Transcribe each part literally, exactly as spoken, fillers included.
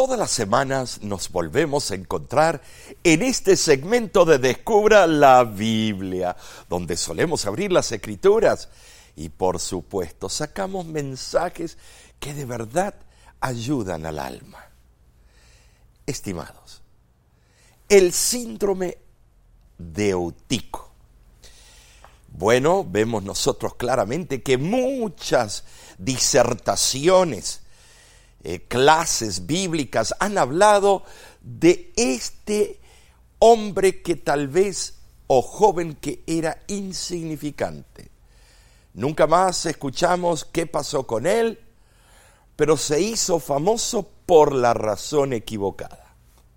Todas las semanas nos volvemos a encontrar en este segmento de Descubra la Biblia, donde solemos abrir las Escrituras y, por supuesto, sacamos mensajes que de verdad ayudan al alma. Estimados, el síndrome de Eutico. Bueno, vemos nosotros claramente que muchas disertaciones, eh, clases bíblicas han hablado de este hombre que tal vez, o joven que era insignificante. Nunca más escuchamos qué pasó con él, pero se hizo famoso por la razón equivocada.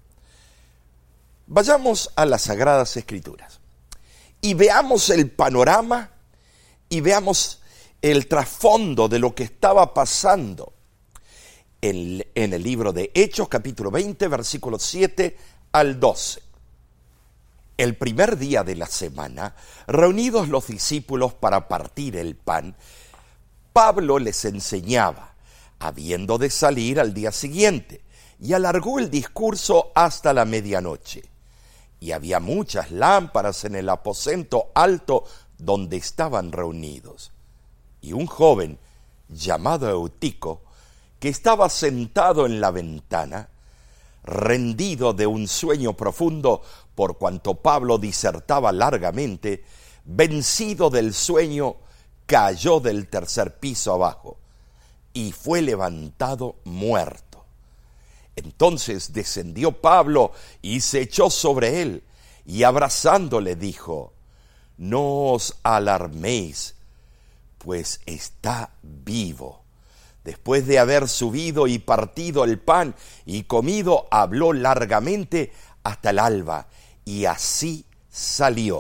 Vayamos a las Sagradas Escrituras y veamos el panorama y veamos el trasfondo de lo que estaba pasando en, en el libro de Hechos, capítulo veinte, versículos siete al doce. El primer día de la semana, reunidos los discípulos para partir el pan, Pablo les enseñaba, habiendo de salir al día siguiente, y alargó el discurso hasta la medianoche. Y había muchas lámparas en el aposento alto donde estaban reunidos. Y un joven llamado Eutico, que estaba sentado en la ventana, rendido de un sueño profundo, por cuanto Pablo disertaba largamente, vencido del sueño, cayó del tercer piso abajo y fue levantado muerto. Entonces descendió Pablo y se echó sobre él, y abrazándole dijo: no os alarméis, pues está vivo. Después de haber subido y partido el pan y comido, habló largamente hasta el alba, y así salió.